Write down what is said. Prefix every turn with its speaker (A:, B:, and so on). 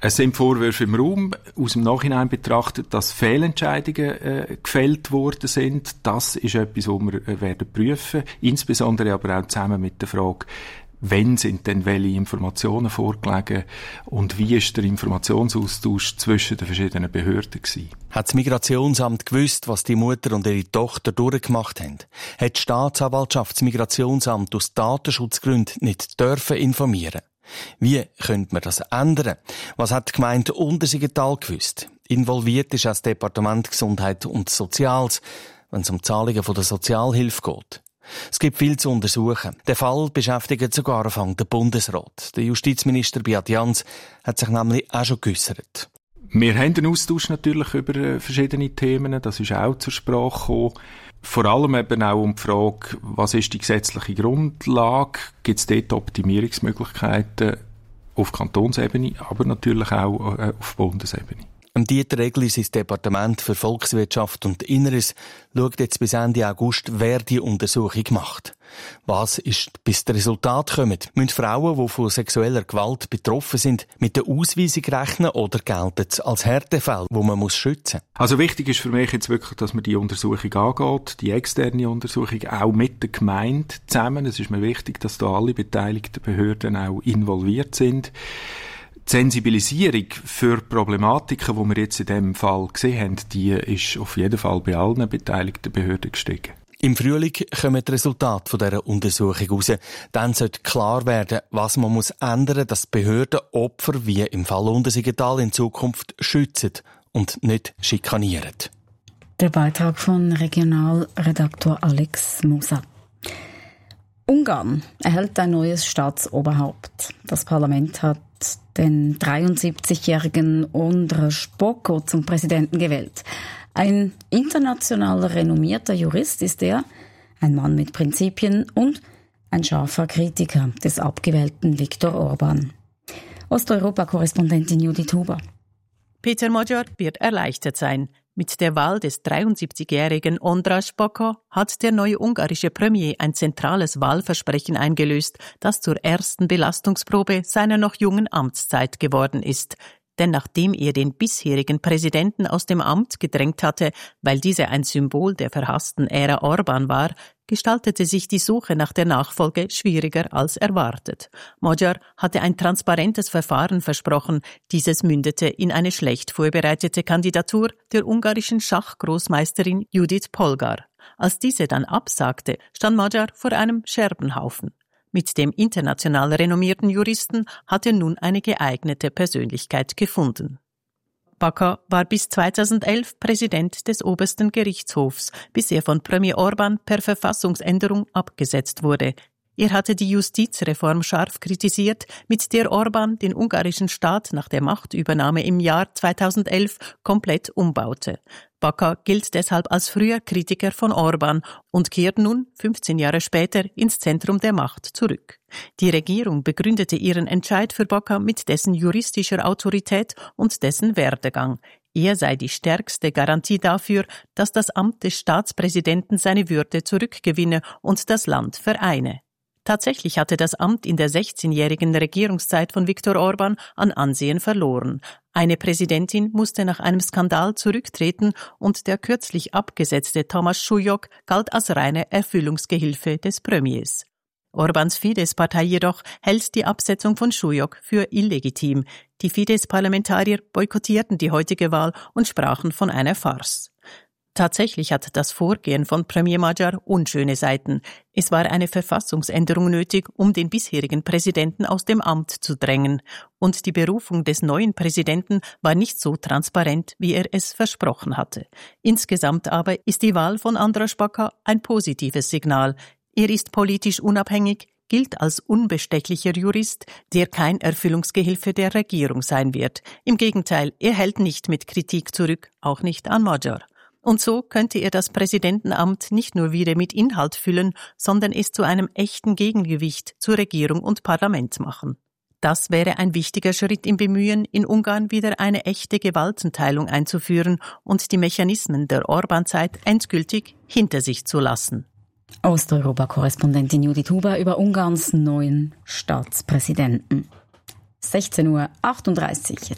A: Es sind Vorwürfe im Raum, aus dem Nachhinein betrachtet, dass Fehlentscheidungen gefällt worden sind. Das ist etwas, was wir werden prüfen. Insbesondere aber auch zusammen mit der Frage, wann sind denn welche Informationen vorgelegen und wie ist der Informationsaustausch zwischen den verschiedenen Behörden gewesen?
B: Hat das Migrationsamt gewusst, was die Mutter und ihre Tochter durchgemacht haben? Hat die Staatsanwaltschaft das Migrationsamt aus Datenschutzgründen nicht dürfen informieren? Wie könnte man das ändern? Was hat die Gemeinde Untersiggenthal gewusst? Involviert ist auch das Departement Gesundheit und Soziales, wenn es um Zahlungen von der Sozialhilfe geht. Es gibt viel zu untersuchen. Der Fall beschäftigt sogar den Bundesrat. Der Justizminister Beat Jans hat sich nämlich auch schon geäussert.
A: Wir haben einen Austausch natürlich über verschiedene Themen. Das ist auch zur Sprache gekommen. Vor allem eben auch um die Frage, was ist die gesetzliche Grundlage? Gibt es dort Optimierungsmöglichkeiten auf Kantonsebene, aber natürlich auch auf Bundesebene?
B: Dieter Regli, sein Departement für Volkswirtschaft und Inneres, schaut jetzt bis Ende August, wer die Untersuchung macht. Was ist, bis das Resultat kommt? Müssen Frauen, die von sexueller Gewalt betroffen sind, mit der Ausweisung rechnen oder gelten es als Härtefälle, die man schützen muss?
A: Also wichtig ist für mich jetzt wirklich, dass man die Untersuchung angeht, die externe Untersuchung, auch mit der Gemeinde zusammen. Es ist mir wichtig, dass da alle beteiligten Behörden auch involviert sind. Die Sensibilisierung für Problematiken, die wir jetzt in diesem Fall gesehen haben, die ist auf jeden Fall bei allen beteiligten Behörden gestiegen.
B: Im Frühling kommen die Resultate dieser Untersuchung raus. Dann sollte klar werden, was man ändern muss, dass die Behörden Opfer wie im Fall Untersiggenthal in Zukunft schützen und nicht schikanieren.
C: Der Beitrag von Regionalredaktor Alex Moser. Ungarn erhält ein neues Staatsoberhaupt. Das Parlament hat den 73-jährigen Ondrej Boko zum Präsidenten gewählt. Ein international renommierter Jurist ist er, ein Mann mit Prinzipien und ein scharfer Kritiker des abgewählten Viktor Orban. Osteuropa-Korrespondentin Judith Huber.
D: Peter Magyar wird erleichtert sein. Mit der Wahl des 73-jährigen Ondrej Boko hat der neue ungarische Premier ein zentrales Wahlversprechen eingelöst, das zur ersten Belastungsprobe seiner noch jungen Amtszeit geworden ist. Denn nachdem er den bisherigen Präsidenten aus dem Amt gedrängt hatte, weil dieser ein Symbol der verhassten Ära Orban war, gestaltete sich die Suche nach der Nachfolge schwieriger als erwartet. Magyar hatte ein transparentes Verfahren versprochen. Dieses mündete in eine schlecht vorbereitete Kandidatur der ungarischen Schachgroßmeisterin Judith Polgar. Als diese dann absagte, stand Magyar vor einem Scherbenhaufen. Mit dem international renommierten Juristen hat er nun eine geeignete Persönlichkeit gefunden. Boko war bis 2011 Präsident des obersten Gerichtshofs, bis er von Premier Orban per Verfassungsänderung abgesetzt wurde. Er hatte die Justizreform scharf kritisiert, mit der Orban den ungarischen Staat nach der Machtübernahme im Jahr 2011 komplett umbaute. Boko gilt deshalb als früher Kritiker von Orban und kehrt nun, 15 Jahre später, ins Zentrum der Macht zurück. Die Regierung begründete ihren Entscheid für Boko mit dessen juristischer Autorität und dessen Werdegang. Er sei die stärkste Garantie dafür, dass das Amt des Staatspräsidenten seine Würde zurückgewinne und das Land vereine. Tatsächlich hatte das Amt in der 16-jährigen Regierungszeit von Viktor Orban an Ansehen verloren. Eine Präsidentin musste nach einem Skandal zurücktreten und der kürzlich abgesetzte Thomas Súlyog galt als reine Erfüllungsgehilfe des Premiers. Orbáns Fidesz-Partei jedoch hält die Absetzung von Súlyog für illegitim. Die Fidesz-Parlamentarier boykottierten die heutige Wahl und sprachen von einer Farce. Tatsächlich hat das Vorgehen von Premier Magyar unschöne Seiten. Es war eine Verfassungsänderung nötig, um den bisherigen Präsidenten aus dem Amt zu drängen. Und die Berufung des neuen Präsidenten war nicht so transparent, wie er es versprochen hatte. Insgesamt aber ist die Wahl von Ondrej Boko ein positives Signal. Er ist politisch unabhängig, gilt als unbestechlicher Jurist, der kein Erfüllungsgehilfe der Regierung sein wird. Im Gegenteil, er hält nicht mit Kritik zurück, auch nicht an Magyar. Und so könnte er das Präsidentenamt nicht nur wieder mit Inhalt füllen, sondern es zu einem echten Gegengewicht zur Regierung und Parlament machen. Das wäre ein wichtiger Schritt im Bemühen, in Ungarn wieder eine echte Gewaltenteilung einzuführen und die Mechanismen der Orban-Zeit endgültig hinter sich zu lassen.
C: Osteuropa-Korrespondentin Judith Huber über Ungarns neuen Staatspräsidenten. 16:38 Uhr jetzt.